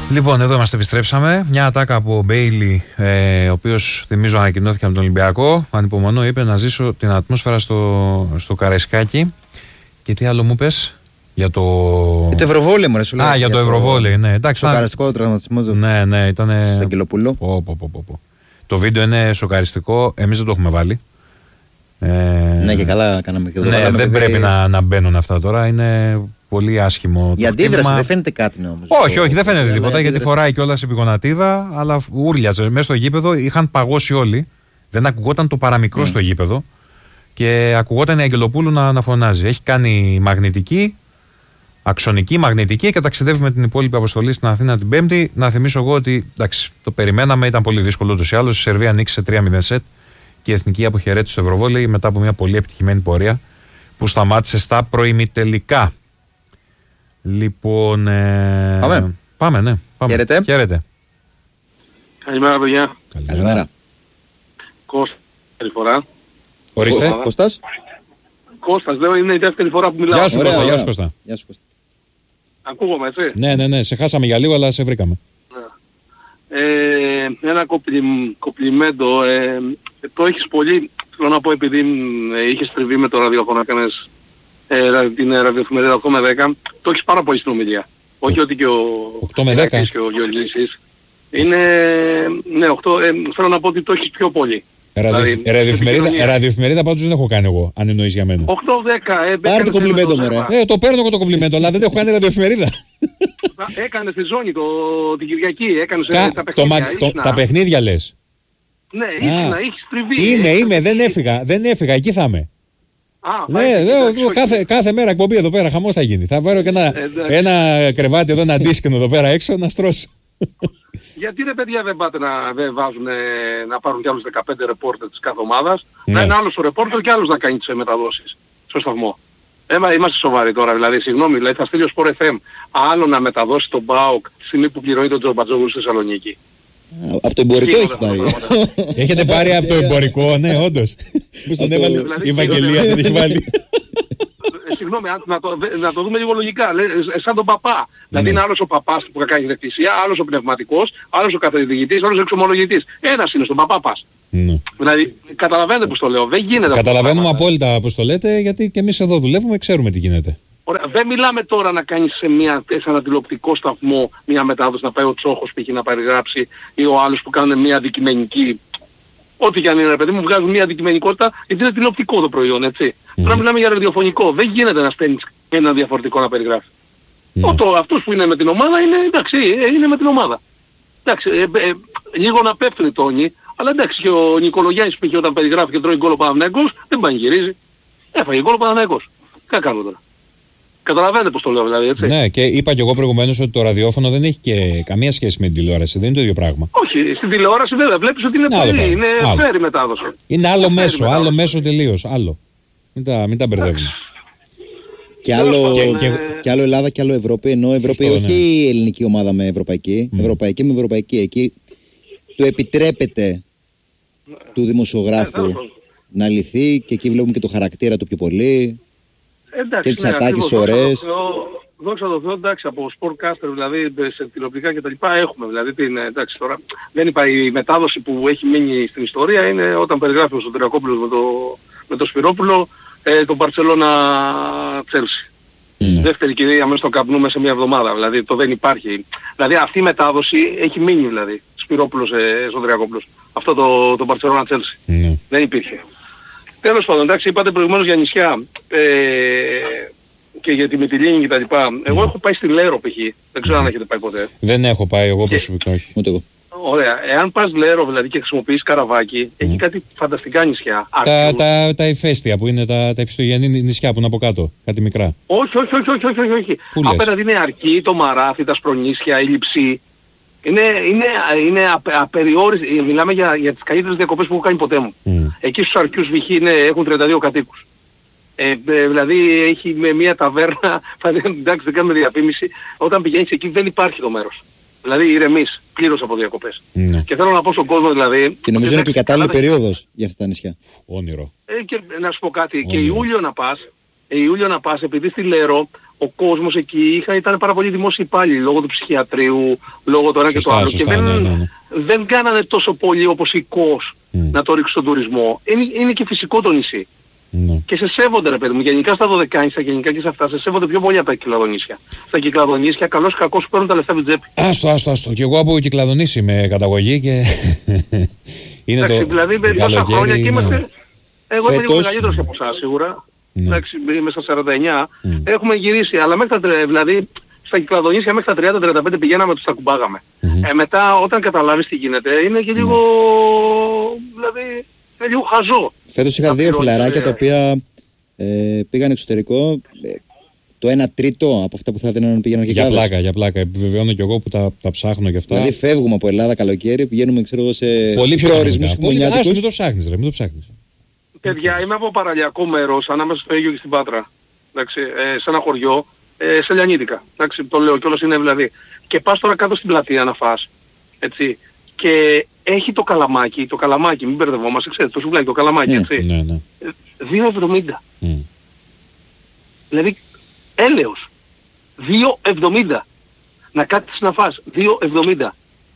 Λοιπόν, εδώ είμαστε, επιστρέψαμε. Μια ατάκα από Μπέιλι, ο οποίος θυμίζω ανακοινώθηκε από τον Ολυμπιακό. Ανυπομονώ, είπε, να ζήσω την ατμόσφαιρα στο Καραϊσκάκι. Και τι άλλο μου πες? Για το Ευρωβόλεϊ, μωρέ, σου λέω. Για το Ευρωβόλεϊ, ναι. Εντάξει, σοκαριστικό τραυματισμό. Ναι, ήταν. Αγγελοπούλου. Το βίντεο είναι σοκαριστικό. Εμείς δεν το έχουμε βάλει. Ναι, και καλά κάναμε και εδώ. Ναι, δεν πρέπει να μπαίνουν αυτά τώρα. Είναι πολύ άσχημο. Η αντίδραση δεν φαίνεται κάτι όμως. Όχι, δεν φαίνεται τίποτα, γιατί φοράει κιόλας επί γονατίδα, αλλά ούρλιαζε μέσα στο γήπεδο. Είχαν παγώσει όλοι. Δεν ακουγόταν το παραμικρό στο γήπεδο. Και ακουγόταν η Αγγελοπούλου να φωνάζει. Έχει κάνει μαγνητική, αξονική, μαγνητική και ταξιδεύει με την υπόλοιπη αποστολή στην Αθήνα την Πέμπτη. Να θυμίσω εγώ ότι εντάξει, το περιμέναμε, ήταν πολύ δύσκολο ούτως ή άλλως. Η Σερβία ανοίξει σε 3-0 σετ και η εθνική αποχαιρέτησε στο Ευρωβόλεϊ μετά από μια πολύ επιτυχημένη πορεία που σταμάτησε στα προημιτελικά. Λοιπόν. Πάμε, ναι. Χαίρετε. Καλημέρα, παιδιά. Καλημέρα. Κώστα, δεύτερη φορά. Ορίστε. Κώστας, λέω, είναι η δεύτερη φορά που μιλάω. Γεια σου, Κώστα. Ακούγομαι, έτσι. Ναι, σε χάσαμε για λίγο, αλλά σε βρήκαμε. Ένα κοπλιμέντο. Το έχεις πολύ, θέλω να πω, επειδή είχες τριβεί με το ραδιόφωνο, έκανες την ραδιοφημερίδα 8 με 10, το έχεις πάρα πολύ στην ομιλία. Όχι ότι και ο 8 με 10 και ο Γιώργης είναι, ναι, 8, θέλω να πω ότι το έχεις πιο πολύ. Ραδιοφημερίδα πάντως δεν έχω κάνει εγώ, αν εννοείς για μένα. 8-10. Πάρε το κομπλιμέντο, μωρέ. Το παίρνω εγώ το κομπλιμέντο, αλλά δεν έχω κάνει ραδιοφημερίδα. Έκανε στη ζώνη την Κυριακή, έκανες τα παιχνίδια. Τα παιχνίδια λες. Ναι, είχες τριβεί. Είμαι, δεν έφυγα, εκεί θα είμαι. Κάθε μέρα εκπομπή εδώ πέρα, χαμός θα γίνει. Θα βάλω και ένα κρεβάτι εδώ, ένα δίσκο εδώ πέρα έξω, να στρώσω. Γιατί ρε παιδιά δεν πάτε δεν βάζουν να πάρουν κι άλλους 15 ρεπόρτερ της κάθε ομάδας, να είναι άλλος ο ρεπόρτερ και άλλος να κάνει τις μεταδόσεις στο σταθμό. Είμαστε σοβαροί τώρα, δηλαδή, συγγνώμη, δηλαδή θα στείλει ο Sport FM άλλο να μεταδώσει τον ΠΑΟΚ τη στιγμή που πληρώνει τον Τζορμπατζόγλου στη Θεσσαλονίκη. Από το εμπορικό έχει πάρει. Έχετε πάρει από το εμπορικό, ναι, όντως. Πώς τον έβαλε η Βαγγελία, δεν έχει βάλει. Συγγνώμη, να το δούμε λίγο λογικά, σαν τον παπά. Δηλαδή είναι άλλος ο παπάς που θα κάνει την εκκλησία, άλλος ο πνευματικός, άλλος ο καθηγητής, άλλος ο εξομολογητής. Ένας είναι, στον παπά πας. Δηλαδή, καταλαβαίνετε πώς το λέω, δεν γίνεται. Καταλαβαίνουμε απόλυτα πώς το λέτε, γιατί και εμείς εδώ δουλεύουμε, ξέρουμε τι γίνεται. Ωραία, δεν μιλάμε τώρα να κάνεις σε ένα τηλεοπτικό σταθμό μια μετάδοση, να πάει ο Τσόχος π.χ. να περιγράψει ή ο άλλος που κάνουν μια αντικειμενική. Ό,τι και αν είναι, ρε παιδί μου, βγάζουν μια αντικειμενικότητα, γιατί είναι τηλεοπτικό το προϊόν, έτσι. Τώρα μιλάμε για ραδιοφωνικό. Δεν γίνεται να στέλνεις ένα διαφορετικό να περιγράφει. Αυτός που είναι με την ομάδα είναι, εντάξει, είναι με την ομάδα. Εντάξει, λίγο να πέφτουν οι τόνοι, αλλά εντάξει, και ο Νικολογιάννης που είχε όταν περιγράφει και τρώει γκολ ο Παναθηναϊκός, δεν πανηγυρίζει. Έφαγε γκολ ο Παναθηναϊκός. Τι να κάνω τώρα. Καταλαβαίνετε πώς το λέω, δηλαδή, έτσι. Ναι, και είπα και εγώ προηγουμένως ότι το ραδιόφωνο δεν έχει και καμία σχέση με την τηλεόραση, δεν είναι το ίδιο πράγμα. Όχι, στην τηλεόραση βέβαια βλέπεις ότι είναι πολύ, είναι φέρει μετάδοση. Είναι άλλο μέσο τελείως, άλλο. Μην τα μπερδεύουμε. Και άλλο Ελλάδα και άλλο Ευρώπη, ενώ Ευρώπη όχι η ελληνική ομάδα με ευρωπαϊκή, ευρωπαϊκή με ευρωπαϊκή. Εκεί του επιτρέπεται του δημοσιογράφου να λυθεί και εκεί βλέπουμε και το χαρακτήρα του πιο πολύ. Και τις ατάκες ωραίες. Δόξα τω Θεώ, εντάξει, από sportcaster δηλαδή σε τηλεοπτικά και τα λοιπά έχουμε. Δηλαδή εντάξει, τώρα δεν είπα, η μετάδοση που έχει μείνει στην ιστορία είναι όταν περιγράφει ο Σωτηριακόπουλος με το Σπυρόπουλο τον Μπαρτσελώνα Τσέλσι. Δεύτερη κυρία μέσα στο καπνού μέσα σε μια εβδομάδα. Δηλαδή το δεν υπάρχει. Δηλαδή αυτή η μετάδοση έχει μείνει δηλαδή. Σπυρόπουλος Σωτηριακόπουλος. Αυτό το Μπαρτσελώνα Τσέλσι. Δεν υπήρχε. Τέλος πάντων, εντάξει, είπατε προηγουμένως για νησιά και για τη Μυτιλήνη και τα λοιπά. Εγώ έχω πάει στη Λέρο π.χ. Δεν ξέρω αν έχετε πάει ποτέ. Δεν έχω πάει εγώ προσωπικά, όχι. Ούτε εγώ. Ωραία. Εάν πας Λέρο δηλαδή και χρησιμοποιείς καραβάκι, έχει κάτι φανταστικά νησιά. Τα ηφαίστεια που είναι τα υφιστογενή νησιά που είναι από κάτω. Κάτι μικρά. Όχι. Απέναντι είναι Αρκή, το Μαράθι, τα Σπρονίσια, η Λειψή. Είναι απεριόριστη. Μιλάμε για τις καλύτερες διακοπές που έχω κάνει ποτέ μου. Εκεί στους Αρκιούς β.χ. έχουν 32 κατοίκους. Δηλαδή έχει με μια ταβέρνα, εντάξει δεν κάνουμε διαφήμιση, όταν πηγαίνεις εκεί δεν υπάρχει το μέρος. Δηλαδή ηρεμείς πλήρως από διακοπές. Και θέλω να πω στον κόσμο δηλαδή... Και νομίζω είναι και η κατάλληλη περίοδος για αυτά τα νησιά. Όνειρο. Και να σου πω κάτι, και Ιούλιο να πας, Ιούλιο να πας, επειδή στη Λέρο ο κόσμος εκεί ήταν πάρα πολύ δημόσιοι υπάλληλοι λόγω του ψυχιατρίου, λόγω το ένα και το άλλο. Και δεν κάνανε τόσο πολύ όπως η ΚΟΣ να το ρίξει στον τουρισμό. Είναι και φυσικό το νησί. Και σε σέβονται ρε παιδί μου, γενικά στα Δωδεκάνησα, γενικά και σε αυτά, σε σέβονται πιο πολύ από τα Κυκλαδονήσια. Στα Κυκλαδονήσια καλώς κακώς σου παίρνουν τα λεφτά από την τσέπη. Άστο. Και εγώ από Κυκλαδονήσι είμαι καταγωγή και είναι το δηλαδή τόσα χρόνια και είμαστε... Εγώ είμαι λίγο μεγαλύτερος από εσάς σίγουρα. Εντάξει, είμαι στα 49. Έχουμε γυρίσει, αλλά μέχρι τα δηλαδή στα Κυκλαδονήσια μέχρι τα 30-35 πηγαίναμε, τους τα κουμπάγαμε. Μετά όταν καταλάβεις τι γίνεται, είναι και λίγο... δηλαδή... είναι λίγο χαζό. Φέτος είχα 2 φιλαράκια τα οποία πήγαν εξωτερικό. Το 1/3 από αυτά που θα έδιναν να πήγαιναν και κάτω. Για πλάκα. Επιβεβαιώνω κι εγώ που τα ψάχνω και αυτά. Δηλαδή φεύγουμε από Ελλάδα καλοκαίρι, πηγαίνουμε ξέρω σε προορισμούς χειμωνιάτικους. Μην το ψάχνεις. Παιδιά, είμαι από παραλιακό μέρος, ανάμεσα στο Αίγιο και στην Πάτρα. Εντάξει, σε ένα χωριό, σε Λιανίτικα. Εντάξει, το λέω κιόλας είναι δηλαδή. Και πας τώρα κάτω στην πλατεία να φας. Έτσι. Και έχει το καλαμάκι, μην μπερδευόμαστε, ξέρετε, το σουβλάκι, το καλαμάκι, έτσι. Ναι. 2,70. Δηλαδή, έλεος. 2,70. Να κάτσεις να φας. 2,70.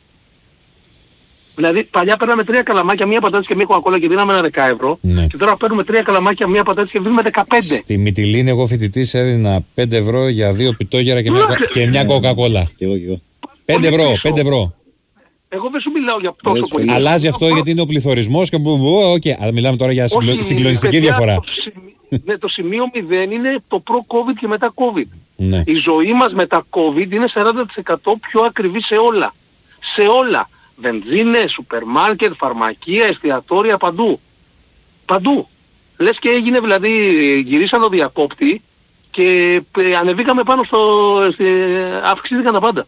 Δηλαδή, παλιά παίρναμε 3 καλαμάκια, μία πατάτης και μία κοκακόλα και δίναμε ένα 10 ευρώ. Ναι. Και τώρα παίρνουμε 3 καλαμάκια, μία πατάτης και δίνουμε 15. Στη Μυτιλήνη, εγώ φοιτητής έδινα 5 ευρώ για 2 πιτόγερα και μια κοκακόλα. Και εγώ. 5 ευρώ. Εγώ δεν σου μιλάω για τόσο πολύ. Αλλάζει αυτό γιατί είναι ο πληθωρισμός και okay. Αλλά μιλάμε τώρα για συγκλονιστική διαφορά. Ναι, το σημείο 0 είναι το προ-COVID και μετά COVID. Ναι. Η ζωή μας μετά COVID είναι 40% πιο ακριβή σε όλα. Σε όλα. Βενζίνες, σούπερ μάρκετ, φαρμακεία, εστιατόρια, παντού. Λες και έγινε δηλαδή, γυρίσαν το διακόπτη και ανεβήκαμε πάνω αυξήθηκαν τα πάντα.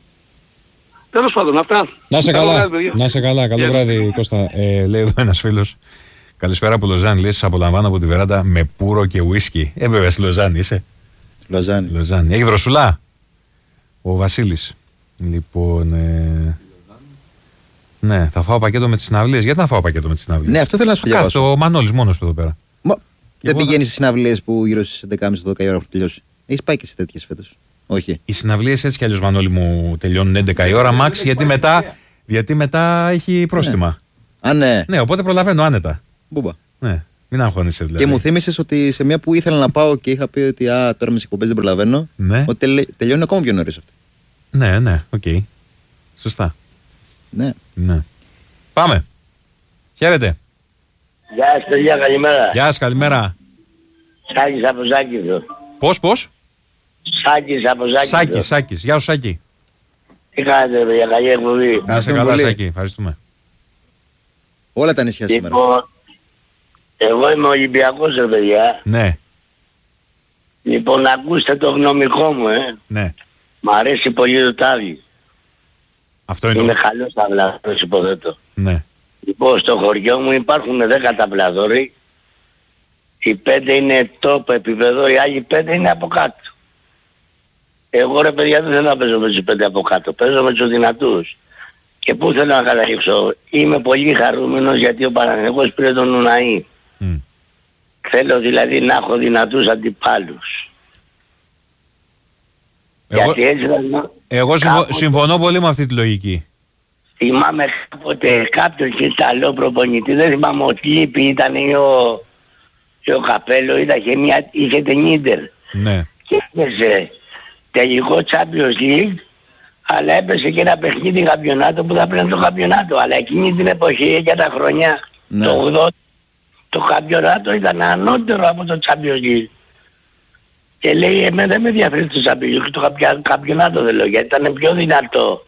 Τέλος πάντων, αυτά. Να σε καλά, καλό βράδυ Κώστα. Λέει εδώ ένας φίλος. Καλησπέρα από Λοζάνη, λέει, σας απολαμβάνω από τη βεράντα με πουρο και ουίσκι. Βέβαια στη Λοζάνη είσαι. Λοζάνη. Έχει δροσουλά. Ο Βασίλης. Λοιπόν, ναι, θα φάω πακέτο με τις συναυλίες. Γιατί να φάω πακέτο με τις συναυλίες? Ναι, αυτό θέλω να σου διαβάσω. Ο Μανώλης μόνος του εδώ πέρα. Δεν πηγαίνεις στις συναυλίες που γύρω στις 11.30-12 η ώρα που τελειώσει? Έχεις πάει και σε τέτοιες φέτος? Όχι. Οι συναυλίες έτσι κι αλλιώς, Μανώλη μου, τελειώνουν 11 η ώρα μάξ, γιατί μετά έχει πρόστιμα. Ναι. Ναι, οπότε προλαβαίνω άνετα. Μπούμπα. Ναι, μην αγχώνεσαι δηλαδή. Και μου θύμισες ότι σε μια που ήθελα να πάω και είχα πει ότι τώρα με τις εκπομπές δεν προλαβαίνω, ναι. Ότι τελειώνει ακόμα πιο νωρίς αυτή. Ναι, οκ. Σωστά. Ναι. Πάμε. Χαίρετε. Γεια σας παιδιά, καλημέρα. Γεια σας, καλημέρα. Σάκης από Ζάκηδο. Πώς? Σάκης από Ζάκηδο. Σάκης. Γεια σου Σάκη. Τι κάνετε παιδιά, καλή εκπομπή. Να είστε καλά Σάκη, ευχαριστούμε. Όλα τα νησιά σήμερα. Εγώ είμαι Ολυμπιακός ρε παιδιά. Ναι. Λοιπόν, ακούστε το γνωμικό μου, Ναι. Μ' αρέσει πολύ το τάδι. Αυτό είναι. Είναι καλός ταυλαδόρος, υποθέτω. Ναι. Λοιπόν, στο χωριό μου υπάρχουν 10 ταυλαδόροι. Οι 5 είναι top επίπεδο, οι άλλοι 5 είναι από κάτω. Εγώ ρε παιδιά δεν θέλω να παίζω με τους 5 από κάτω, παίζω με τους δυνατούς. Και πού θέλω να καταλήξω? Είμαι πολύ χαρούμενος γιατί ο Παναθηναϊκός πήρε τον Ουναή. Θέλω δηλαδή να έχω δυνατούς αντιπάλους. Εγώ συμφωνώ πολύ με αυτή τη λογική. Θυμάμαι κάποτε κάποιον Ιταλό προπονητή, δεν θυμάμαι, ο Τλίπη ήταν ο Καπέλο, είχε την Ίντερ. Ναι. Και έπαιζε τελικό Champions League, αλλά έπαιζε και ένα παιχνίδι καμπιονάτο που θα πρέπει το καμπιονάτο. Αλλά εκείνη την εποχή για τα χρόνια, ναι. Το 80, το καμπιονάτο ήταν ανώτερο από το Champions League. Και λέει, εμένα δεν με ενδιαφέρει το Champions League, το καμπιονάτο δεν λέω, γιατί ήταν πιο δυνατό.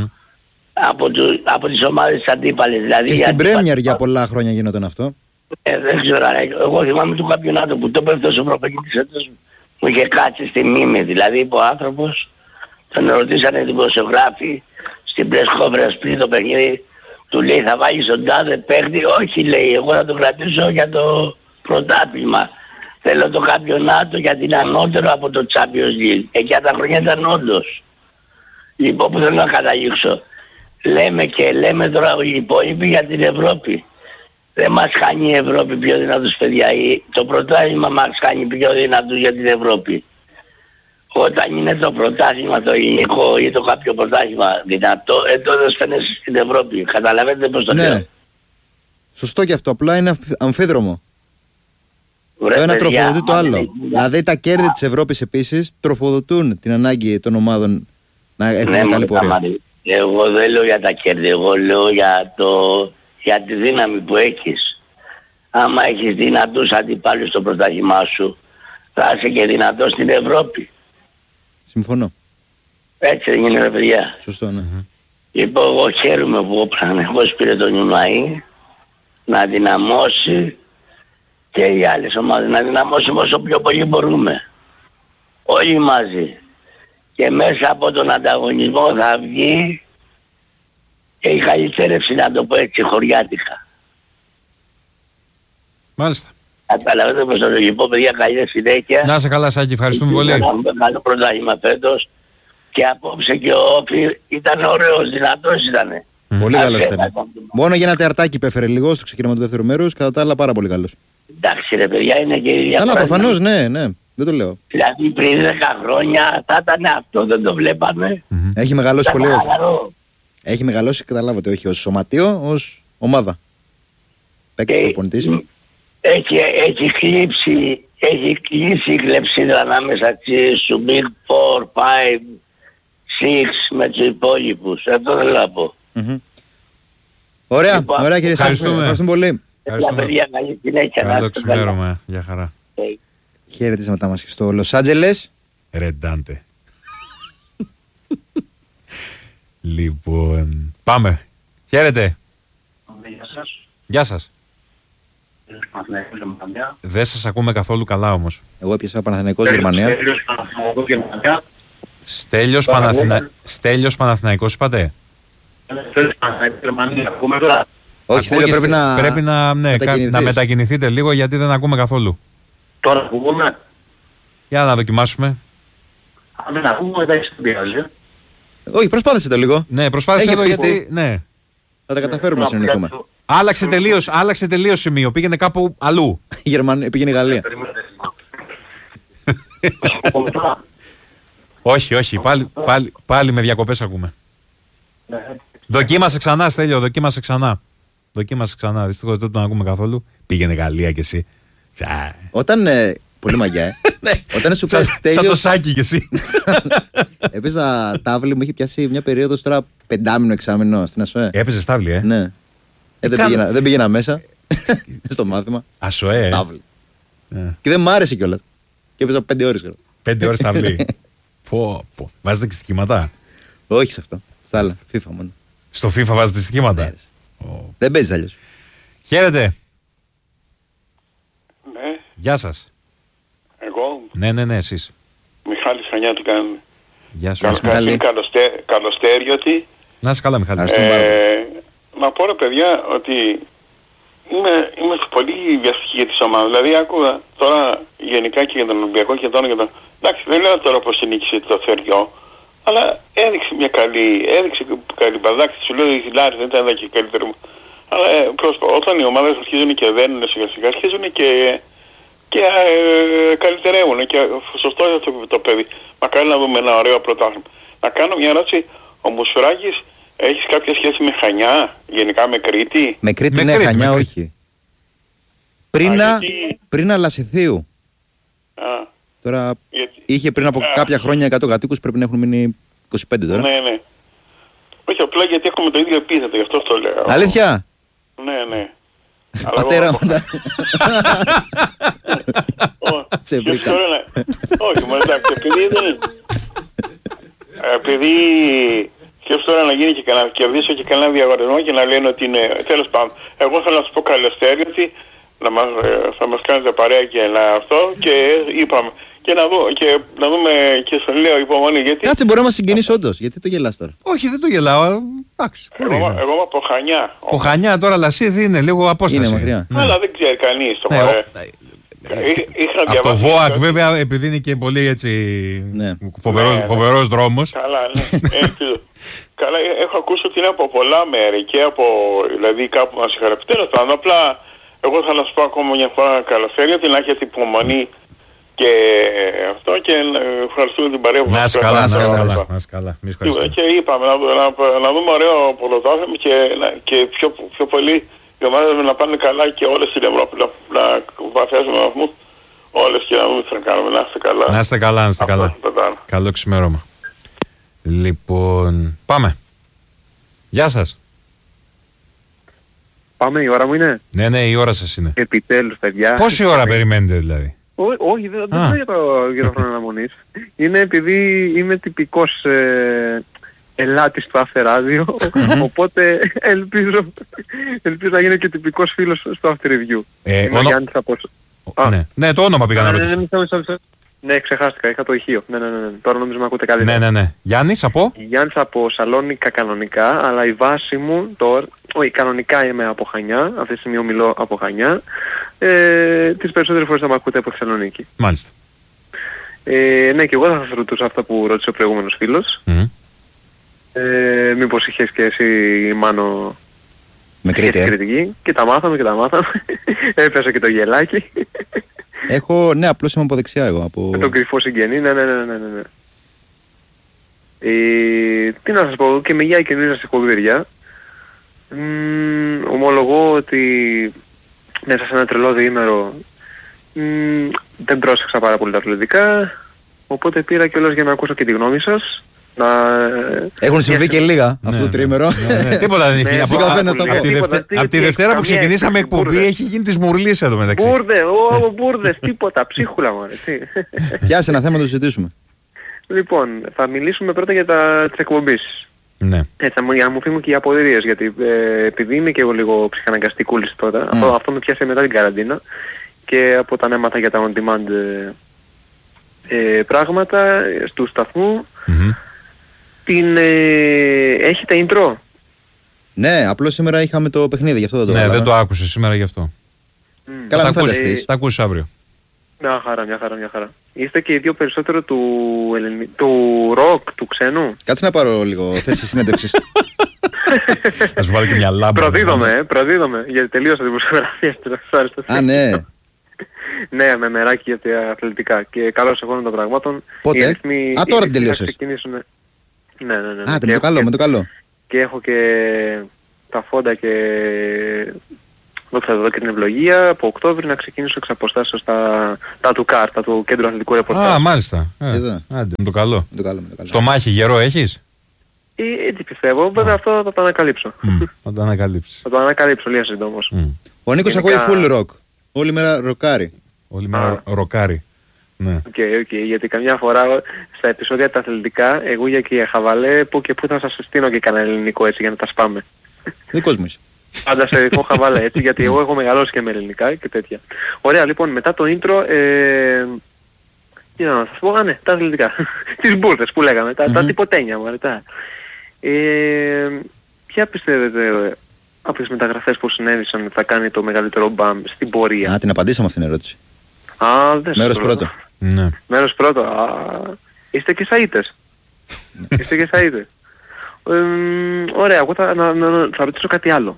Από τις ομάδες αντίπαλες. Δηλαδή, και στην Πρέμιερ για πολλά χρόνια γινόταν αυτό. Δεν ξέρω, εγώ θυμάμαι το καμπιονάτο που το πέφτω ο προπονητής έτος μου είχε κάτσει στη μνήμη. Δηλαδή είπε ο άνθρωπος, τον ρωτήσανε οι δημοσιογράφοι στην πρες-κόφρας πριν το παιχνίδι, του λέει θα βάλεις τον τάδε παίχτη? Όχι λέει, εγώ θα το κρατήσω για το πρωτάθλημα. Θέλω το καμπιονάτο γιατί είναι ανώτερο από το Champions League. Εκείνα τα χρόνια ήταν όντως. Λοιπόν, που θέλω να καταλήξω. Λέμε τώρα οι υπόλοιποι για την Ευρώπη. Δεν μας κάνει η Ευρώπη πιο δυνατούς, παιδιά. Το πρωτάθλημα μας κάνει πιο δυνατούς για την Ευρώπη. Όταν είναι το πρωτάθλημα το ελληνικό ή το κάποιο πρωτάθλημα δυνατό, τότε στέλνεσαι στην Ευρώπη. Καταλαβαίνετε πώς το λέω. Σωστό και αυτό. Απλά είναι αμφίδρομο. Το ένα τροφοδοτεί το άλλο. Δηλαδή τα κέρδη της Ευρώπης επίσης τροφοδοτούν την ανάγκη των ομάδων να έχουν μια καλή πορεία. Εγώ δεν λέω για τα κέρδη, εγώ λέω για τη δύναμη που έχεις. Άμα έχεις δυνατούς αντιπάλους στο πρωτάθλημά σου, θα είσαι και δυνατός στην Ευρώπη. Συμφωνώ. Έτσι δεν είναι, ρε παιδιά? Σωστό, ναι. Λοιπόν, εγώ χαίρομαι που ο Παναθηναϊκός πήρε τον Ιουναή να δυναμώσει και οι άλλες ομάδες να δυναμώσουμε όσο πιο πολύ μπορούμε. Όλοι μαζί. Και μέσα από τον ανταγωνισμό θα βγει και η χαλιτέρευση, να το πω έτσι, χωριάτικα. Μάλιστα. Καταλαβαίνετε πως το λογικό, παιδιά, καλή συνέχεια. Να είσαι καλά, Σάκη, ευχαριστούμε πολύ. Καλό πρωτάθλημα φέτος. Και απόψε και ο Όφη ήταν ωραίος, δυνατός ήτανε. Πολύ καλός ήταν. Μόνο για ένα τεαρτάκι πέφερε λίγο στο ξεκίνημα του δεύτερου μέρους, κατά τα άλλα πάρα πολύ καλός. Εντάξει ρε παιδιά, είναι και η διαφορά. Αλλά προφανώς, ναι, δεν το λέω. Δηλαδή πριν 10 χρόνια θα ήταν αυτό, δεν το βλέπαμε. Έχει μεγαλώσει πολύ. Έχει μεγαλώσει, καταλάβατε, όχι ως σωματείο, ως ομάδα. Παίκτης προπονητής. Έχει κλείσει η κλεψίδρα ανάμεσα σου Big 4, 5, 6 με τους υπόλοιπους. Αυτό θέλω να πω. Ωραία, ωραία κύριε Σάκη. Ευχαριστούμε πολύ. Παιδιά, καλή συνέχεια. Καλό ξημέρωμα. Γεια χαρά. Χαιρετίσματά μας και στο Λος Άντζελες. Ρεντάντε. Λοιπόν, πάμε. Χαίρετε. Γεια σας. Δεν σας ακούμε καθόλου καλά όμως. Εγώ έπιασα Παναθηναϊκός Γερμανία. Στέλιος Παναθηναϊκός είπατε. Όχι, πρέπει να μετακινηθείτε λίγο γιατί δεν ακούμε καθόλου. Τώρα ακούμε. Για να δοκιμάσουμε. Αν δεν ακούμε, δεν έχεις την πειράζει. Όχι, προσπάθησε το λίγο. Ναι, προσπάθησε το γιατί. Ναι. Θα τα καταφέρουμε να συνεχίσουμε. Άλλαξε τελείως σημείο. Πήγαινε κάπου αλλού. Πήγαινε η Γαλλία. Όχι. Πάλι με διακοπές ακούμε. Δοκίμασε ξανά, Στέλιο. Δοκίμασε ξανά. Δυστυχώς δεν τον ακούμε καθόλου. Πήγαινε Γαλλία κι εσύ. Όταν. Πολύ μαγιά, Όταν σου πες Στέλιος. Σαν το Σάκη κι εσύ. Έπαιζα τάβλη, μου είχε πιάσει μια περίοδο τώρα 5μηνο-6μηνο στην ΑΣΟΕ. Έπαιζες τάβλη, Ναι. Δεν πήγαινα μέσα στο μάθημα. ΑΣΟΕ. Τάβλη. Και δεν μ' άρεσε κιόλας. Και έπαιζα 5 ώρες. 5 ώρες ταυλί. Βάζετε και στοιχήματα? Όχι σε αυτό. Στα άλλα. FIFA μόνο. Στο FIFA βάζετε στοιχήματα? Δεν παίζεις αλλιώς. Χαίρετε. Ναι. Γεια σας. Εγώ. Ναι, εσείς. Μιχάλης Χανιά, τι κάνουμε? Γεια σου. Καλοστέριωτη. Να είσαι καλά, Μιχάλη. Να πω ρε παιδιά ότι είμαι πολύ βιαστική για τη ομάδα. Δηλαδή άκουγα τώρα γενικά και για τον Ολυμπιακό και τώρα για τον... Εντάξει, δεν λέω τώρα πως νίκησε το Θεριό, αλλά έδειξε μια καλή μπαδάκη. Σου λέω η Λάρη δεν ήταν και καλύτερο. Αλλά όταν οι ομάδες αρχίζουν και δένουν σιγά σιγά, αρχίζουν και καλυτερεύουν και σωστό είναι το παιδί. Μακάρι να δούμε ένα ωραίο πρωτάθλημα. Να κάνω μια ερώτηση. Ο Μουσουράκης, έχεις κάποια σχέση με Χανιά, γενικά με Κρήτη? Με Κρήτη, ναι, Χανιά όχι. Πριν Αλασιθίου. Τώρα είχε πριν από κάποια χρόνια 100 κατοίκους, πρέπει να έχουν μείνει 25 τώρα. Ναι. Όχι, απλά γιατί έχουμε το ίδιο επίθετο, γι' αυτό το λέω. Αλήθεια? Ναι. Πατέρα μου. Σε βρήκα. Όχι, μα εντάξει, επειδή σκέφτομαι τώρα να γίνει και να κερδίσω και κανένα διαγωνισμό και να λένε ότι είναι, τέλος πάντων. Εγώ θέλω να σου πω καλωστέρι ότι θα μας κάνετε παρέα και αυτό και είπαμε. Και να δούμε και στον λέω υπομονή γιατί... Κάτσε, μπορεί να μας συγκινείς όντως, γιατί το γελάς τώρα? Όχι, δεν το γελάω, εντάξει. Εγώ είμαι από Χανιά. Ο Χανιά τώρα Λασίδη είναι λίγο απόσταση. Είναι μακριά. Αλλά δεν ξέρει κανείς το από το ΒΟΑΚ βέβαια, επειδή είναι και πολύ έτσι φοβερός δρόμος. Καλά, ναι. Καλά, έχω ακούσει ότι είναι από πολλά μέρη και από, δηλαδή κάπου μας είχαν πει. Τέλος πάντων, απλά εγώ θα να σου πω ακόμα μια φορά καλοφέρει ότι να έχετε υπομονή και αυτό και ευχαριστούμε την παρέα που να μας καλά. Και είπαμε να δούμε ωραίο ποδοσφαίρο και πιο πολύ οι ομάδες να πάνε καλά και όλες στην Ευρώπη να βαθιάσουμε βαθμούς όλες και να δούμε τι θα κάνουμε. Να είστε καλά. Να είστε καλά. Καλό ξημέρωμα. Λοιπόν, πάμε. Γεια σας. Πάμε, η ώρα μου είναι. Ναι, η ώρα σας είναι. Επιτέλους, παιδιά. Πόση ώρα περιμένετε δηλαδή? Όχι, δεν είναι για το χρόνο αναμονής. Είναι επειδή είμαι τυπικός ελάτης του After Radio, οπότε ελπίζω να γίνω και τυπικός φίλος στο After Review. Είμαι ο Γιάννης από... Ναι, το όνομα πήγα να ρωτήσω. Ναι, ξεχάστηκα, είχα το ηχείο. Ναι. Τώρα νομίζω με ακούτε καλύτερα. Ναι. Γιάννης από? Γιάννης από Σαλόνικα κανονικά, αλλά η βάση μου τώρα... Όχι, κανονικά είμαι από Χανιά, αυτή τη στιγμή ομιλώ από Χανιά. Τις περισσότερες φορές θα με ακούτε από Θεσσαλονίκη. Μάλιστα. Ναι, και εγώ θα σας ρωτούσα αυτά που ρώτησε ο προηγούμενος φίλος. Μήπως είχες και εσύ, Μάνο, με κριτική. Και τα μάθαμε. Έπιασα και το γελάκι. Ναι, απλώς είμαι από δεξιά εγώ. Με τον κρυφό συγγενή, ναι. Τι να σας πω, και με γεια και νύχτα σε χωβίρια. Ομολογώ ότι μέσα σε ένα τρελό διήμερο δεν πρόσεξα πάρα πολύ τα αθλητικά, οπότε πήρα κιόλας για να ακούσω και τη γνώμη σας. Έχουν συμβεί και λίγα αυτό το τρίμερο. Τίποτα δεν έχει. Από τη Δευτέρα που ξεκινήσαμε εκπομπή έχει γίνει της μουρλής εδώ μεταξύ. Μπούρδες, τίποτα, ψίχουλα μου. Πιάσε ένα θέμα να το συζητήσουμε. Λοιπόν, θα μιλήσουμε πρώτα για τις εκπομπής. Ναι. Έτσι, για να μου φύγουν και οι αποδηρίες, γιατί επειδή είμαι και εγώ λίγο ψυχαναγκαστικούλης τώρα, αυτό με πιάσε μετά την καραντίνα και από όταν έμαθα για τα on-demand πράγματα του σταθμού, έχετε intro? Ναι, απλώς σήμερα είχαμε το παιχνίδι, γι' αυτό δεν το Ναι, δεν το άκουσε σήμερα γι' αυτό. Καλά, μην φανταστείς. Θα ακούσεις αύριο. Μια χαρά. Είστε και οι δύο περισσότερο του ροκ, του ξένου. Κάτσε να πάρω λίγο θέση συνέντευξης. Θα σου βάλω και μια λάμπα. Προδίδομαι, γιατί τελείωσα την προσφυγραφία. Α, ναι. Ναι, με μεράκι για τα αθλητικά και καλώς εγώ των πραγμάτων. Πότε? Τώρα την τελείωσες. Ναι. Με το καλό. Και έχω και τα φόντα και δόξα εδώ και την ευλογία από Οκτώβρη να ξεκινήσω εξ αποστάσεως τα του ΚΑΡ, τα του Κέντρου Αθλητικού Ρεπορτάζ. Μάλιστα. Άντε, με το καλό. Στο μάχη γερό έχεις? Έτσι πιστεύω, βέβαια αυτό θα το ανακαλύψω. Θα το ανακαλύψεις. Θα το ανακαλύψω λίγο συντόμως. Ο Νίκος ακούει full rock. Όλη μέρα ροκάρει. Όλη μέρα ροκάρει. Ναι. Οκ, γιατί καμιά φορά στα επεισόδια τα αθλητικά, εγώ για και χαβαλέ, που και που θα σας στείλω και κανένα ελληνικό έτσι για να τα σπάμε. Δικός μου είσαι. Πάντα σε ρυθμό χαβαλέ έτσι, γιατί εγώ έχω μεγαλώσει και με ελληνικά και τέτοια. Ωραία, λοιπόν, μετά το intro, τι να σας πω, ναι, τα αθλητικά. Τις μπουρδες που λέγαμε, τα τυποτένια μου, αρετά. Ποια πιστεύετε από τις μεταγραφές που συνέβησαν θα κάνει το μεγαλύτερο μπαμ στην πορεία? Την απαντήσαμε αυτήν την ερώτηση. Μέρος πρώτο. Ναι. Μέρος πρώτο. Είστε και σαΐτες. Ωραία, εγώ θα ρωτήσω κάτι άλλο.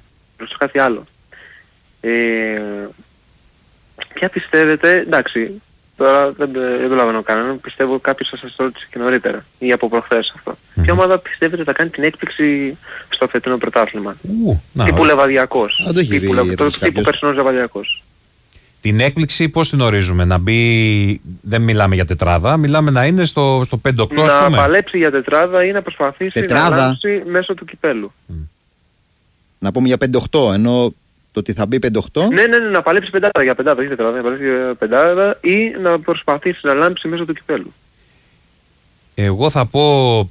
Ποια πιστεύετε, εντάξει, τώρα δεν προλαβαίνω κανέναν, πιστεύω κάποιος θα σας ρώτησε και νωρίτερα ή από προχθές αυτό. Ποια ομάδα πιστεύετε θα κάνει την έκπληξη στο φετινό πρωτάθλημα? Τύπου Λεβαδιακός. Τύπου περσινός Λεβαδιακός. Την έκπληξη πώς την ορίζουμε? Να μπει, δεν μιλάμε για τετράδα, μιλάμε να είναι στο 5-8 ας πούμε. Να παλέψει για τετράδα ή να προσπαθήσει να αλλάξει μέσω του κυπέλου. Να πούμε για 5-8, ενώ το ότι θα μπει 5-8. Ναι, να παλέψει πεντάδα για πεντάδα, όχι τετράδα, να παλέψει για πεντάδα ή να προσπαθήσει να λάμψει μέσω του κυπέλου. Εγώ θα πω,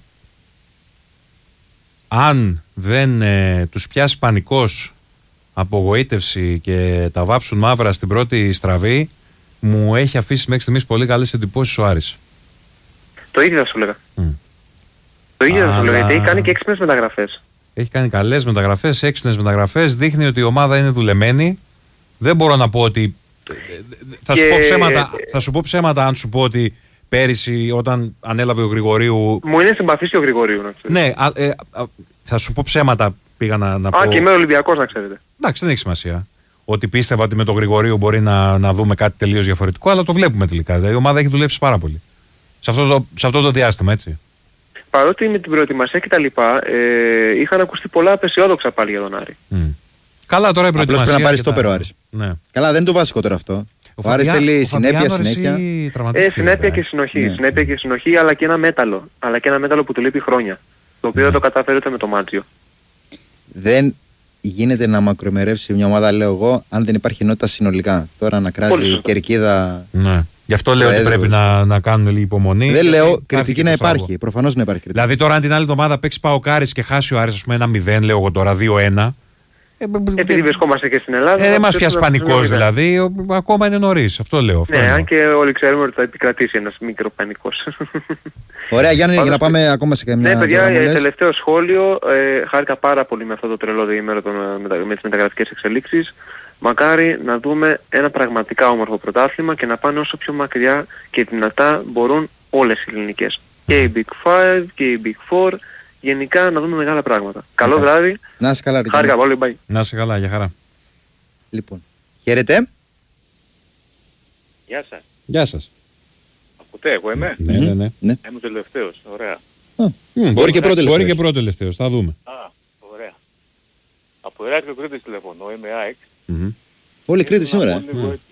αν δεν τους πιάσει πανικός, απογοήτευση και τα βάψουν μαύρα στην πρώτη στραβή, μου έχει αφήσει μέχρι στιγμής πολύ καλές εντυπώσεις ο Άρης. Το ίδιο θα σου λέγα. Το ίδιο θα σου λέγα, γιατί έχει κάνει και έξυπνες μεταγραφές. Έχει κάνει καλές μεταγραφές, έξυπνες μεταγραφές, δείχνει ότι η ομάδα είναι δουλεμένη. Δεν μπορώ να πω ότι... Θα σου πω ψέματα αν σου πω ότι πέρυσι όταν ανέλαβε ο Γρηγορίου. Μου είναι συμπαθής και ο Γρηγορίου, να ξέρετε. Ναι, θα σου πω ψέματα πήγα να πω. Και είμαι Ολυμπιακός, να ξέρετε. Εντάξει, δεν έχει σημασία. Ότι πίστευα ότι με τον Γρηγορίου μπορεί να δούμε κάτι τελείως διαφορετικό, αλλά το βλέπουμε τελικά. Δηλαδή η ομάδα έχει δουλέψει πάρα πολύ. Σε αυτό το διάστημα, έτσι. Παρότι με την προετοιμασία και τα λοιπά, είχαν ακουστεί πολλά απεσιόδοξα πάλι για τον Άρη. Καλά, τώρα η προετοιμασία. Απλώς πρέπει να πάρει στόπερ ο Άρης. Ναι. Καλά, δεν είναι το βασικό τώρα αυτό. Ο Άρης θέλει συνέπεια, συνέχεια. Συνέπεια και συνοχή. Ναι. Συνέπεια και συνοχή, αλλά και ένα μέταλλο. Αλλά και ένα μέταλλο που του λείπει χρόνια. Το οποίο δεν το καταφέρει ούτε με το Μάτζιο. Δεν γίνεται να μακροημερεύσει μια ομάδα, λέω εγώ, αν δεν υπάρχει ενότητα συνολικά. Τώρα να κράζει η κερκίδα. Ναι. Γι' αυτό λέω ότι πρέπει να κάνουν λίγη υπομονή. Δεν λέω κριτική να υπάρχει. Προφανώς να υπάρχει κριτική. Δηλαδή τώρα, αν την άλλη εβδομάδα παίξει Παοκάρης και χάσει ο Άρης, ας πούμε, 1-0, λέω εγώ τώρα 2-1. Επειδή βρισκόμαστε και στην Ελλάδα. Δεν μας πιάσει πανικός δηλαδή, ακόμα είναι νωρίς. Αυτό λέω. Ναι, αν και όλοι ξέρουμε ότι θα επικρατήσει ένας μικρό πανικός. Ωραία, Γιάννη, για να πάμε ακόμα σε καμιά. Ναι, παιδιά, τελευταίο σχόλιο. Χάρηκα πάρα πολύ με αυτό το τρελό διήμερο με τις μεταγραφικές εξελίξεις. Μακάρι να δούμε ένα πραγματικά όμορφο πρωτάθλημα και να πάνε όσο πιο μακριά και δυνατά μπορούν όλες οι ελληνικές. Και οι Big 5 και οι Big 4. Γενικά να δούμε μεγάλα πράγματα. Καλό βράδυ. Να είσαι καλά, χάρηκα πολύ. Bye. Να είσαι καλά, για χαρά. Λοιπόν, χαίρετε. Γεια σας. Γεια σας. Ακούτε, εγώ είμαι. Ναι. Είμαι τελευταίος, ωραία. Μπορεί και πρώτο τελευταίος, θα δούμε. Ωραία. Από Ηράκλειο Κρήτης τηλεφωνώ, είμαι ΑΕΚ. Όλοι Κρήτη σήμερα.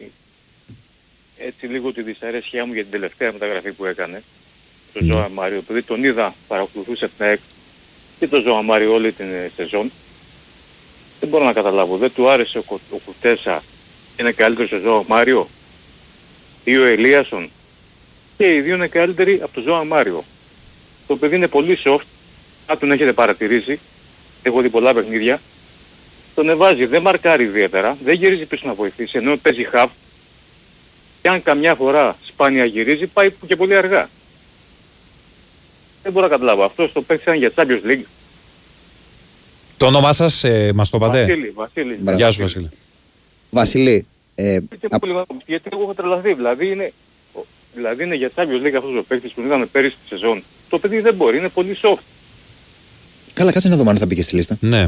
Έτσι λίγο τη δυσαρέσκειά μου για την τελευταία μεταγραφή που έκανε. Το Ζωά Μάριο, επειδή τον είδα, παρακολουθούσε την ΑΕΚ και το Ζωά Μάριο όλη την σεζόν. Δεν μπορώ να καταλάβω, δεν του άρεσε ο Κουτέσα, είναι καλύτερος ο Ζωά Μάριο ή ο Ελίασον, και οι δύο είναι καλύτεροι από το Ζωά Μάριο. Το παιδί είναι πολύ soft, αν τον έχετε παρατηρήσει, έχω δει πολλά παιχνίδια, τον εβάζει, δεν μαρκάρει ιδιαίτερα, δεν γυρίζει πίσω να βοηθήσει, ενώ παίζει half, και αν καμιά φορά σπάνια γυρίζει, πάει και πολύ αργά. Δεν μπορώ να καταλάβω. Αυτός το παίξαν για Champions League. Το όνομά σας μας το είπατε? Βασίλη. Γεια σου, Βασίλη. Βασίλη. Γιατί εγώ έχω τρελαθεί. Δηλαδή είναι για Champions League αυτός ο παίκτης που είδαμε πέρυσι τη σεζόν. Το παιδί δεν μπορεί, είναι πολύ soft. Καλά, κάτσε να δούμε αν θα μπήκε στη λίστα. Ναι.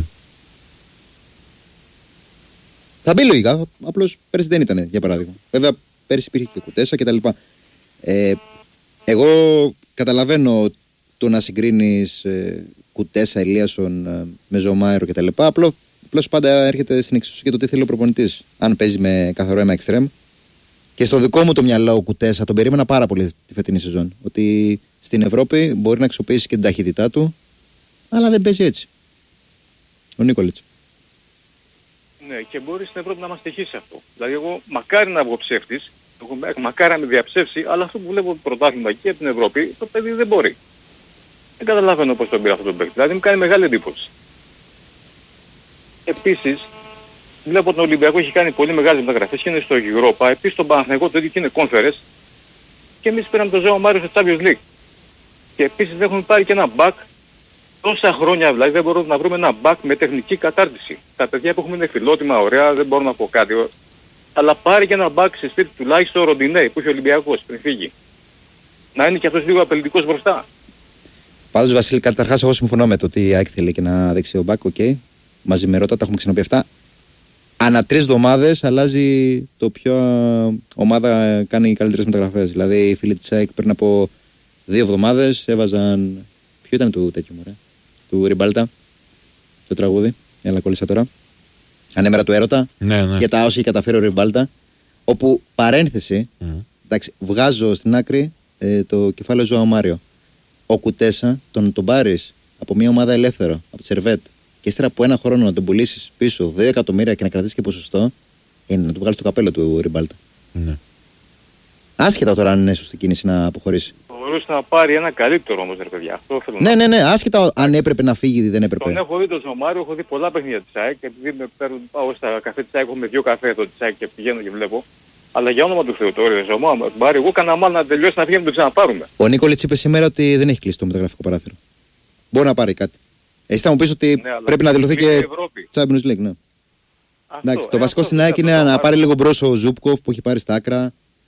Θα μπει λογικά. Απλώς πέρυσι δεν ήταν, για παράδειγμα. Βέβαια, πέρυσι υπήρχε και Κουτέσα κτλ. Εγώ καταλαβαίνω το να συγκρίνεις Κουτέσα, Ελίασον με Ζωμάιρο κτλ. Απλώς πάντα έρχεται στην εξουσία και το τι θέλει ο προπονητής. Αν παίζει με καθαρό αίμα εξτρέμ. Και στο δικό μου το μυαλό ο Κουτέσα τον περίμενα πάρα πολύ τη φετινή σεζόν. Ότι στην Ευρώπη μπορεί να αξιοποιήσει και την ταχύτητά του, αλλά δεν παίζει έτσι. Ο Νίκολιτς. Ναι, και μπορεί στην Ευρώπη να μας τυχήσει αυτό. Δηλαδή εγώ μακάρι να βγω ψεύτης, μακάρι να με διαψεύσει, αλλά αυτό που βλέπω πρωτάθλημα και από την Ευρώπη, το παιδί δεν μπορεί. Δεν καταλαβαίνω πώς τον πήρε αυτό τον παίκτη. Δηλαδή μου κάνει μεγάλη εντύπωση. Επίσης, βλέπω τον Ολυμπιακό έχει κάνει πολύ μεγάλες μεταγραφές και είναι στο Europa. Επίσης τον Παναθηναϊκό το ίδιο και είναι Conference. Και εμείς πήραμε τον Ζωά Μάριο στο Champions League. Και επίσης δεν έχουμε πάρει και ένα back. Τόσα χρόνια δηλαδή δεν μπορούμε να βρούμε ένα back με τεχνική κατάρτιση. Τα παιδιά που έχουμε είναι φιλότιμα, ωραία, δεν μπορώ να πω κάτι. Αλλά πάρει και ένα back σε στήριξη τουλάχιστον ο Ροντινέι που είχε ο Ολυμπιακός πριν φύγει. Να είναι και αυτός λίγο απελητικός μπροστά. Πάντως, Βασίλη, καταρχάς εγώ συμφωνώ με το ότι η ΑΕΚ θέλει και ένα δεξιό μπακ, okay. Μαζί με Ρώτα, τα έχουμε ξαναπεί αυτά. Ανά 3 εβδομάδες αλλάζει το ποια ομάδα κάνει καλύτερες μεταγραφές. Δηλαδή οι φίλοι της ΑΕΚ πριν από 2 εβδομάδες έβαζαν. Ποιο ήταν το τέτοιο μωρέ? Του Ριμπάλτα. Το τραγούδι. Έλα, κόλλησα τώρα. Ανέμερα του έρωτα. Ναι. Για τα όσα έχει καταφέρει ο Ριμπάλτα. Όπου παρένθεση. Εντάξει, βγάζω στην άκρη το κεφάλαιο Ζωά Μάριο. Ο Κουτέσα τον πάρεις από μια ομάδα ελεύθερο, από τη Σερβέτ, και ύστερα από ένα χρόνο να τον πουλήσεις πίσω 2 εκατομμύρια και να κρατήσεις και ποσοστό, είναι να του βγάλεις το καπέλο του Ριμπάλτα. Ναι. Άσχετα τώρα αν είναι σωστή κίνηση να αποχωρήσει. Μπορούσε να πάρει ένα καλύτερο όμως, ρε παιδιά. Αυτό θέλω ναι, άσχετα αν έπρεπε να φύγει ή δεν έπρεπε. Τον έχω δει τον Ζωμάριο, έχω δει πολλά παιχνίδια της ΑΕΚ, επειδή πάω στα καφέ της ΑΕΚ, έχω με 2 καφέ εδώ της ΑΕΚ και πηγαίνω και βλέπω. Αλλά για όνομα του Θεού τώρα, Ζωμάριο, εγώ έκανα μάλλον να τελειώσει να φύγει να τον ξαναπάρουμε. Ο Νίκολιτς είπε σήμερα ότι δεν έχει κλείσει το μεταγραφικό παράθυρο. Μπορεί να πάρει κάτι. Εσύ θα μου πεις ότι πρέπει να δηλωθεί και Champions League, ναι. Εντάξει, το βασικό στην ΑΕΚ είναι να πάρει λίγο μπρος ο Ζούπκοφ που έχει πάρει στα άκρα.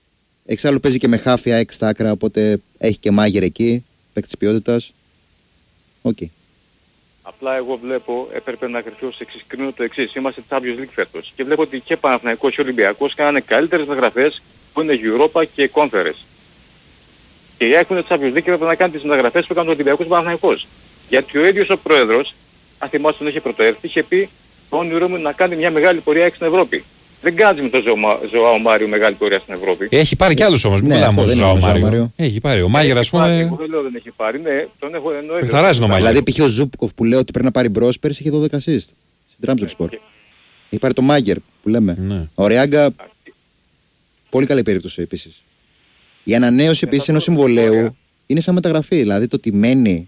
Εξάλλου παίζει και με χάφια έξι στα άκρα, οπότε έχει και μάγερ εκεί, παίκτης ποιότητας. Οκ. Απλά εγώ βλέπω, έπρεπε να κρυφτεί ως εξής, κρίνω το εξής. Είμαστε Champions League φέτος και βλέπω ότι και Παναθηναϊκός και Ολυμπιακός κάνανε καλύτερες μεταγραφές που είναι Europa και Conference. Και για έχουν Champions League έπρεπε να κάνει τις μεταγραφές που έκανε ο Ολυμπιακός Παναθηναϊκός. Γιατί ο ίδιος ο πρόεδρος, αν θυμάστε τον είχε πρωτοέρθει, είχε πει το όνειρό μου να κάνει μια μεγάλη πορεία στην Ευρώπη. Δεν κάνει με τον Ζωάο Μάριο μεγάλη πορεία στην Ευρώπη. Έχει πάρει κι άλλους όμως. Μην μιλάμε μόνο Ζωάο Μάριο. Έχει πάρει. Ο Μάγερ, ας πούμε. Εγώ δεν λέω δεν έχει πάρει. Ναι, τον έχω εννοήσει. Πεθαράζει ο Μάγερ. Δηλαδή, π.χ. ο Ζούπκοφ που λέει ότι πρέπει να πάρει μπρος, πέρσι είχε 12 assist στην Τραμπζονσπορ. Έχει πάρει το Μάγερ που λέμε. Ναι. Ο Ρεάγκα. Πολύ καλή περίπτωση επίσης. Η ανανέωση επίσης ενός συμβολέου είναι σαν μεταγραφή. Δηλαδή, το ότι μένει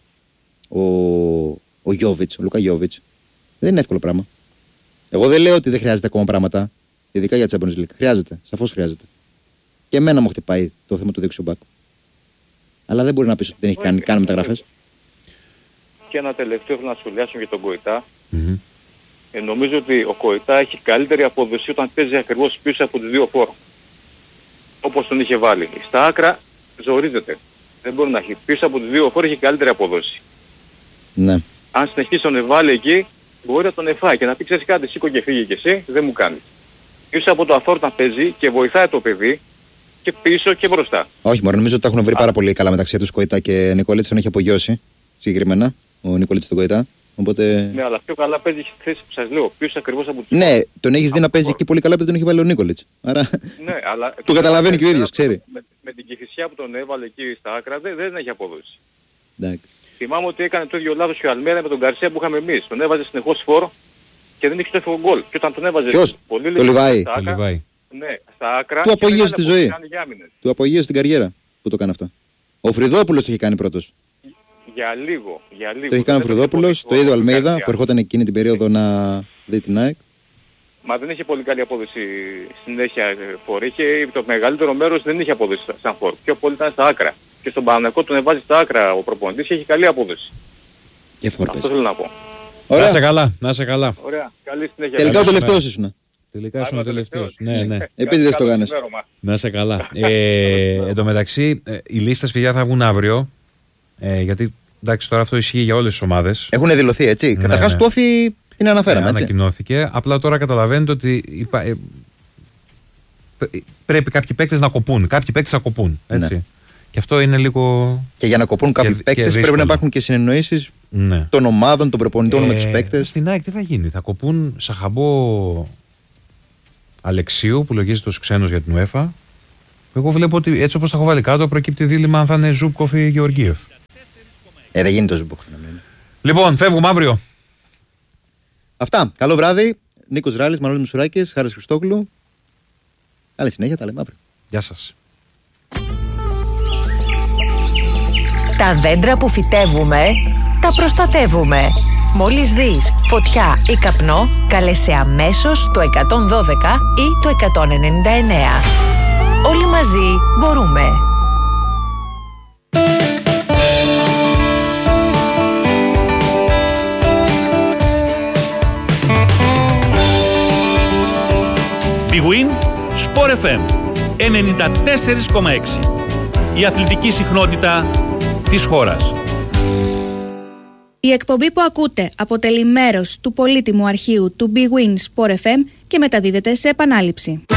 ο Γιόβιτς, ο Λούκα Γιόβιτς, δεν είναι εύκολο πράγμα. Εγώ δεν λέω ότι δεν χρειάζεται ακόμα πράγματα. Ειδικά για Champions League. Χρειάζεται. Σαφώς χρειάζεται. Και εμένα μου χτυπάει το θέμα του δεξιού μπακ. Αλλά δεν μπορεί να πεις ότι δεν έχει κάνει μεταγραφές. Και ένα τελευταίο θέλω να σχολιάσω για τον Κοϊτά. Νομίζω ότι ο Κοϊτά έχει καλύτερη απόδοση όταν παίζει ακριβώς πίσω από τους δύο φόρ. Όπως τον είχε βάλει. Στα άκρα ζορίζεται. Δεν μπορεί να έχει. Πίσω από τους δύο φόρ έχει καλύτερη απόδοση. Ναι. Αν συνεχίσει τον βάλει εκεί, μπορεί να τον εφάει και να πει ξέρεις κάτι, σήκω και φύγε και εσύ, δεν μου κάνει. Πίσω από το αφόρτα να παίζει και βοηθάει το παιδί και πίσω και μπροστά. Όχι, μόνο νομίζω ότι τα έχουν βρει πάρα πολύ καλά μεταξύ τους Κοϊτά και Νικολίτης τον έχει απογειώσει συγκεκριμένα. Ο Νικολίτης τον Κοϊτά. Οπότε... Ναι, αλλά πιο καλά παίζει στη θέση που σας λέω, πίσω ακριβώς από τους... Ναι, τον έχεις δει να παίζει εκεί πολύ καλά επειδή τον έχει βάλει ο Νικολίτης. Άρα ναι, αλλά... το καταλαβαίνει και ο ίδιος, ξέρει. Με την Κηφισιά που τον έβαλε εκεί στα άκρα δεν έχει απόδοση. Εντάξει. Θυμάμαι ότι έκανε το ίδιο λάθος και ο Αλμέρα με τον Γκαρσία που είχαμε εμείς. Τον έβαζε συνεχώς φόρ και δεν είχε το εύκολο γκολ. Και όταν τον έβαζε πολύ λίγο στα άκρα, ναι, στα άκρα, του απογείωσε τη ζωή. Του απογείωσε την καριέρα που το κάνει αυτό. Ο Φρυδόπουλος το είχε κάνει πρώτος. Για λίγο. Το είχε κάνει ο Φρυδόπουλος, το είδε ο Αλμέιδα που ερχόταν εκείνη την περίοδο να δει την ΑΕΚ. Μα δεν είχε πολύ καλή απόδοση συνέχεια φόρ. Το μεγαλύτερο μέρος δεν είχε απόδοση σαν φόρ. Πιο πολύ ήταν στα άκρα. Και στον Παναθηναϊκό τον εβάζει στα άκρα ο προπονητής και έχει καλή απόδοση. Και φόρ. Αυτό θέλω να πω. Ωραία. Να είσαι καλά. Ωραία. Καλή συνέχεια. Τελικά ο τελευταίος ήσουν. Τελικά ήσουν ο τελευταίος. Ναι. Επειδή δεν το κάνεις. Να είσαι καλά. Εν τω μεταξύ, οι λίστες παιδιά θα βγουν αύριο. Γιατί εντάξει, τώρα αυτό ισχύει για όλες τις ομάδες. Έχουν δηλωθεί, έτσι. Καταρχάς του Όφη την αναφέραμε. Ανακοινώθηκε. Απλά τώρα καταλαβαίνετε ότι πρέπει κάποιοι παίκτες να κοπούν. Κάποιοι παίκτες να κοπούν. Έτσι. Ναι. Και αυτό είναι λίγο. Και για να κοπούν κάποιοι παίκτες πρέπει να υπάρχουν και συνεννοήσεις των ομάδων, των προπονητών με τους παίκτες. Στην ΑΕΚ τι θα γίνει, θα κοπούν Σαχαμπό Αλεξίου που λογίζεται ως ξένος για την UEFA. Εγώ βλέπω ότι έτσι όπως τα έχω βάλει κάτω προκύπτει δίλημμα αν θα είναι Ζούπκοφ ή Γεωργίευ. Δεν γίνει το Ζούπκοφ. Λοιπόν, φεύγουμε αύριο. Αυτά. Καλό βράδυ. Νίκος Ράλης, Μανώλης Μουσουράκης, Χάρης Χριστόκλου. Καλή συνέχεια, τα λέμε αύριο. Γεια σας. Τα δέντρα που φυτεύουμε, τα προστατεύουμε. Μόλις δεις φωτιά ή καπνό, καλέσαι αμέσως το 112 ή το 199. Όλοι μαζί μπορούμε. Big Win, Sport FM 94,6. Η αθλητική συχνότητα της χώρας. Η εκπομπή που ακούτε αποτελεί μέρος του πολύτιμου αρχείου του Big Win Sport FM και μεταδίδεται σε επανάληψη.